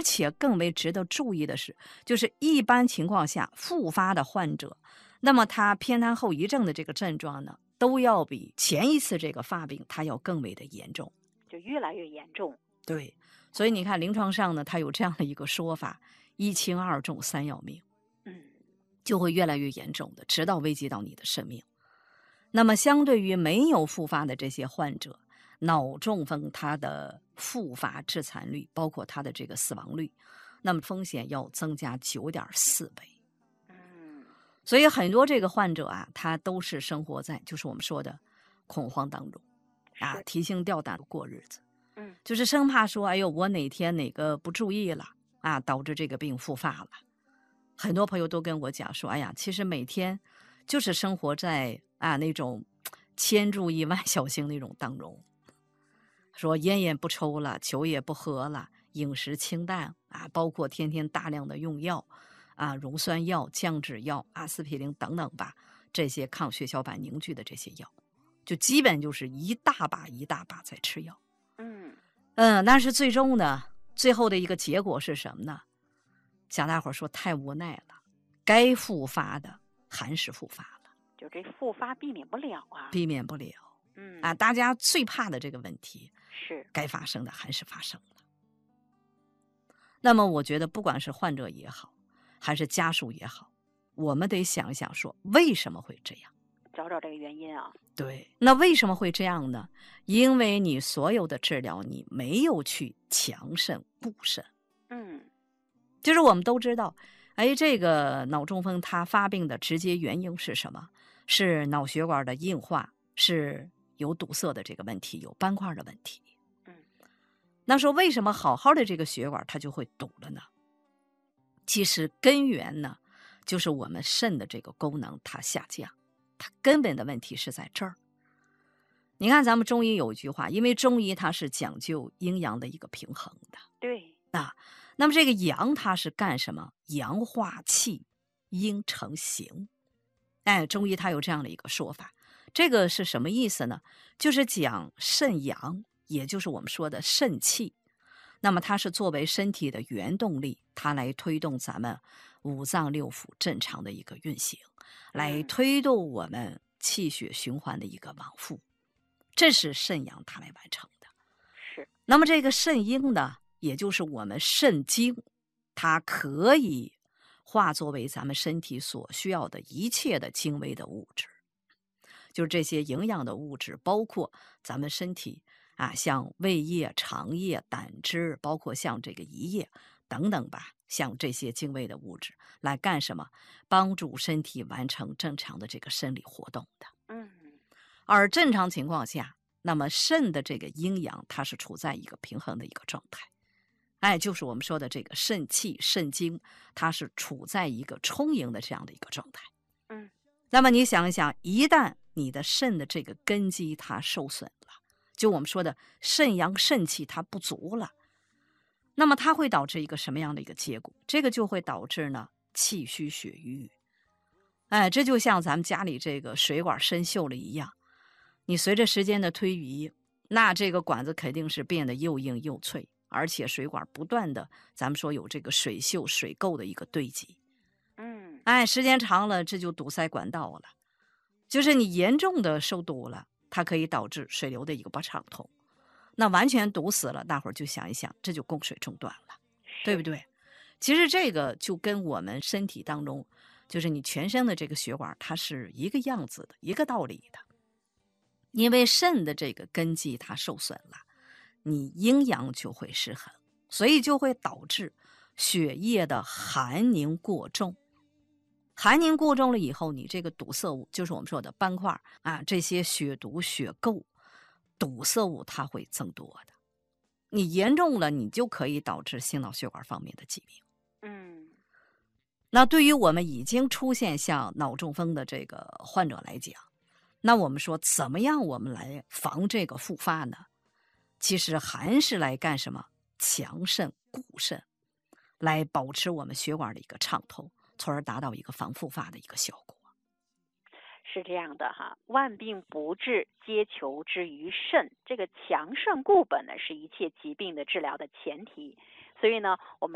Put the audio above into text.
且更为值得注意的是，就是一般情况下复发的患者，那么他偏瘫后遗症的这个症状呢，都要比前一次这个发病它要更为的严重， 就越来越严重。 对，所以你看临床上呢，它有这样的一个说法：一轻二重三要命，就会越来越严重的，直到危及到你的生命。那么相对于没有复发的这些患者，脑中风它的复发致残率，包括它的这个死亡率，那么风险要增加9.4倍。所以很多这个患者啊，他都是生活在就是我们说的恐慌当中啊，提心吊胆过日子。就是生怕说，哎呦，我哪天哪个不注意了啊，导致这个病复发了。很多朋友都跟我讲说，哎呀，其实每天就是生活在那种千注意万小心那种当中，说烟也不抽了，酒也不喝了，饮食清淡啊，包括天天大量的用药啊，溶酸药、降脂药、阿司匹林等等吧，这些抗血小板凝聚的这些药，就基本就是一大把一大把在吃药。但是最终呢，最后的一个结果是什么呢？小大伙说太无奈了，该复发的还是复发了， 就这复发避免不了啊， 避免不了。大家最怕的这个问题是该发生的还是发生了。那么我觉得不管是患者也好，还是家属也好，我们得想一想说为什么会这样， 找找这个原因啊。 对，那为什么会这样呢？因为你所有的治疗你没有去强肾固肾。就是我们都知道，这个脑中风它发病的直接原因是什么？是脑血管的硬化，是有堵塞的这个问题，有斑块的问题。那说为什么好好的这个血管它就会堵了呢？其实根源呢，就是我们肾的这个功能它下降，它根本的问题是在这儿。你看咱们中医有一句话，因为中医它是讲究阴阳的一个平衡的。 对啊，那么这个阳它是干什么？阳化气，阴成形。中医它有这样的一个说法，这个是什么意思呢？就是讲肾阳，也就是我们说的肾气。那么它是作为身体的原动力，它来推动咱们五脏六腑正常的一个运行，来推动我们气血循环的一个往复。这是肾阳它来完成的。那么这个肾阴呢，也就是我们肾精，它可以化作为咱们身体所需要的一切的精微的物质，就是这些营养的物质，包括咱们身体像胃液、肠液、胆汁，包括像这个胰液等等吧，像这些精微的物质来干什么？帮助身体完成正常的这个生理活动的。而正常情况下，那么肾的这个阴阳它是处在一个平衡的一个状态，就是我们说的这个肾气肾精，它是处在一个充盈的这样的一个状态。那么你想一想，一旦你的肾的这个根基它受损了，就我们说的肾阳肾气它不足了，那么它会导致一个什么样的一个结果？这个就会导致呢气虚血瘀。这就像咱们家里这个水管生锈了一样，你随着时间的推移，那这个管子肯定是变得又硬又脆，而且水管不断的咱们说有这个水锈水垢的一个堆积。时间长了这就堵塞管道了，就是你严重的受堵了，它可以导致水流的一个不畅通。那完全堵死了，大伙儿就想一想，这就供水中断了，对不对？其实这个就跟我们身体当中，就是你全身的这个血管，它是一个样子的，一个道理的。因为肾的这个根基它受损了，你阴阳就会失衡，所以就会导致血液的寒凝过重。寒凝过重了以后，你这个堵塞物，就是我们说的斑块这些血毒血垢堵塞物它会增多的。你严重了，你就可以导致心脑血管方面的疾病。那对于我们已经出现像脑中风的这个患者来讲，那我们说怎么样我们来防这个复发呢？其实还是来干什么？强肾固肾，来保持我们血管的一个畅通，从而达到一个防复发的一个效果。 是这样的哈，万病不治皆求之于肾，这个强肾固本呢是一切疾病的治疗的前提。所以呢，我们